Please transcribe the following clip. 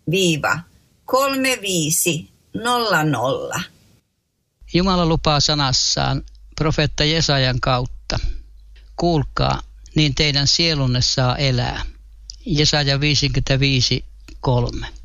3500. Jumala lupaa sanassaan profeetta Jesajan kautta. Kuulkaa, niin teidän sielunne saa elää. Jesaja 55:3.